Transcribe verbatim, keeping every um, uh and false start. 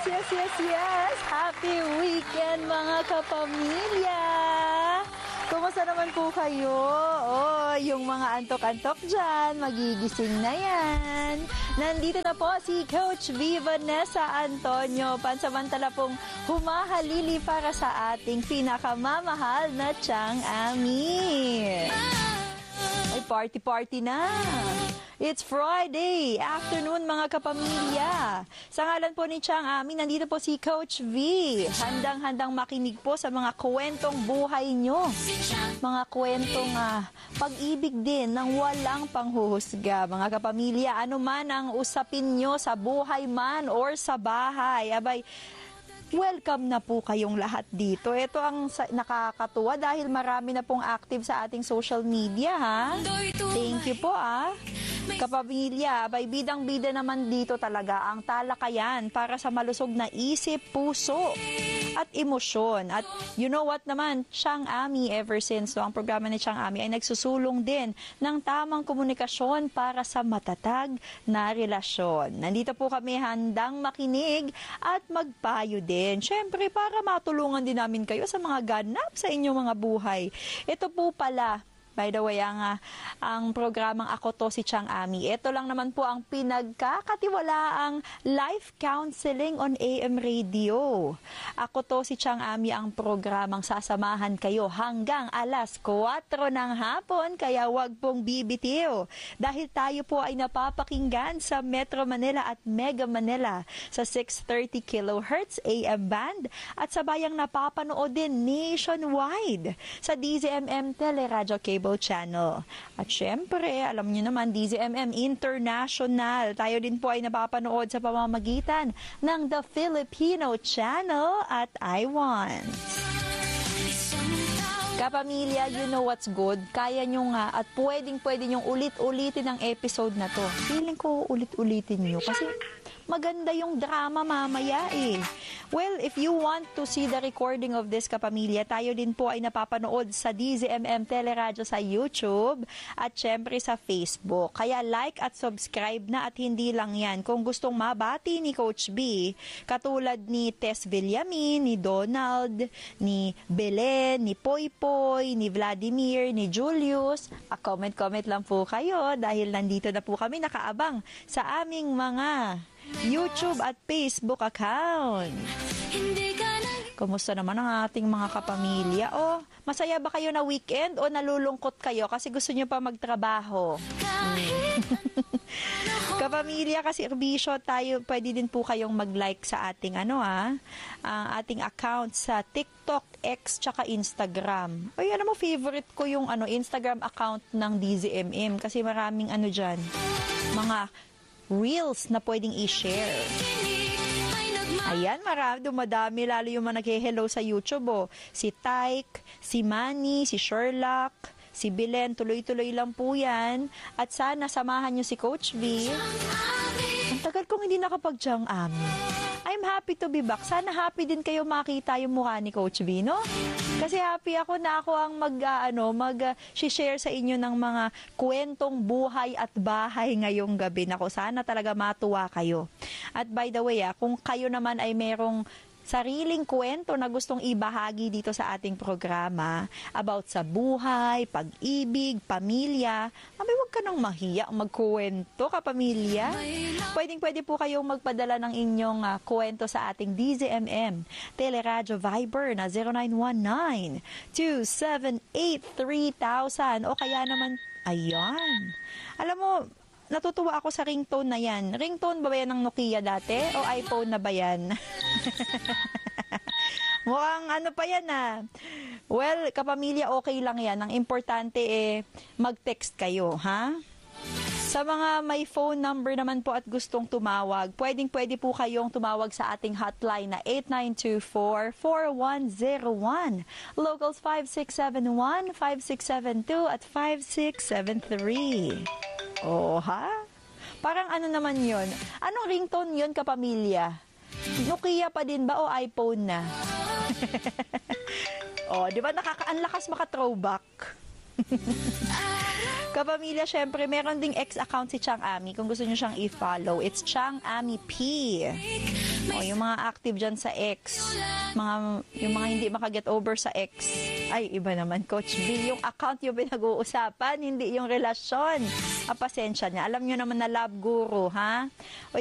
yes, yes, yes! Happy weekend mga kapamilya! Kumusta naman po kayo? Oh, yung mga antok-antok dyan, magigising na yan. Nandito na po si Coach V. Vanessa Antonio, pansamantala pong humahalili para sa ating pinakamamahal na Chang Ami. Ay, party-party na! It's Friday afternoon mga kapamilya. Sa ngalan po ni Chang Ami, nandito po si Coach V. Handang-handang makinig po sa mga kwentong buhay nyo. Mga kwentong uh, pag-ibig din ng walang panghuhusga. Mga kapamilya, ano man ang usapin nyo sa buhay man or sa bahay. Abay, welcome na po kayong lahat dito. Ito ang nakakatuwa dahil marami na pong active sa ating social media, ha? Thank you po, ah. Kapamilya, abay bidang-bida naman dito talaga ang talakayan para sa malusog na isip, puso at emosyon. At you know what naman, Chang Ami, ever since so, ang programa ni Chang Ami ay nagsusulong din ng tamang komunikasyon para sa matatag na relasyon. Nandito po kami handang makinig at magpayo din. Siyempre, para matulungan din namin kayo sa mga ganap sa inyong mga buhay. Ito po pala, by the way, ang, uh, ang programang Ako To Si Chang Ami. Ito lang naman po ang pinagkakatiwalaang life counseling on A M Radio. Ako To Si Chang Ami ang programang sasamahan kayo hanggang alas kwatro ng hapon, kaya wag pong bibitiw. Dahil tayo po ay napapakinggan sa Metro Manila at Mega Manila sa six thirty kilohertz A M band at sabayang napapanood din nationwide sa D Z M M Teleradio Cable Channel. At syempre, alam niyo naman, D Z M M International. Tayo din po ay napapanood sa pamamagitan ng The Filipino Channel at I Want. Kapamilya, you know what's good? Kaya nyo nga at pwedeng-pwede nyong ulit-ulitin ang episode na to. Feeling ko ulit-ulitin nyo kasi maganda yung drama mamaya eh. Well, if you want to see the recording of this, kapamilya, tayo din po ay napapanood sa D Z M M Teleradio sa YouTube at syempre sa Facebook. Kaya like at subscribe na, at hindi lang yan. Kung gustong mabati ni Coach B, katulad ni Tess Villamin, ni Donald, ni Belen, ni Poy Poy, ni Vladimir, ni Julius, a comment-comment lang po kayo dahil nandito na po kami nakaabang sa aming mga YouTube at Facebook account. Kumusta naman ang ating mga kapamilya? O, masaya ba kayo na weekend o nalulungkot kayo kasi gusto nyo pa magtrabaho? Hmm. Kapamilya, kasi erbisyo tayo, pwede din po kayong mag-like sa ating ano ah, ang ating account sa TikTok, X, tsaka Instagram. Ay, ano mo, favorite ko yung ano Instagram account ng D Z M M kasi maraming ano dyan, mga reels na pwedeng i-share. Ayan, marami, dumadami, lalo yung mga nag-hello sa YouTube, oh. Si Tyke, si Manny, si Sherlock, si Belen, tuloy-tuloy lang po yan. At sana samahan nyo si Coach V. Ang tagal kong hindi nakapag-Chang Ami. I'm happy to be back. Sana happy din kayo makita yung mukha ni Coach V, no? Kasi happy ako na ako ang mag, uh, ano, mag-share uh, sa inyo ng mga kwentong buhay at bahay ngayong gabi. Nako, sana talaga matuwa kayo. At by the way, ah, kung kayo naman ay merong sariling kwento na gustong ibahagi dito sa ating programa about sa buhay, pag-ibig, pamilya, abay, huwag ka nang mahiya magkwento, kapamilya. Pwedeng-pwede po kayong magpadala ng inyong uh, kwento sa ating D Z M M Teleradio Viber na zero nine one nine, two seven eight, three thousand o kaya naman, ayan. Alam mo, natutuwa ako sa ringtone na yan. Ringtone ba ba yan ng Nokia dati? O iPhone na ba yan? Mukhang ano pa yan ah. Well, kapamilya, okay lang yan. Ang importante eh, mag-text kayo, ha? Sa mga may phone number naman po at gustong tumawag, pwedeng-pwede po kayong tumawag sa ating hotline na eight nine two four, four one zero one. Locals five six seven one, five six seven two at five six seven three. Oh, ha? Parang ano naman yon? Anong ringtone yon, kapamilya? Nokia pa din ba o iPhone na? Oh, di ba nakaka-anlakas maka-throwback? Kapamilya, syempre, meron ding ex account si Chang Ami. Kung gusto nyo siyang i-follow, it's Chang Ami P. O, yung mga active dyan sa X, mga, yung mga hindi makaget over sa X, ay, iba naman, Coach B. Yung account yung pinag-uusapan, hindi yung relasyon. Ah, pasensya niya. Alam nyo naman na love guru, ha? O,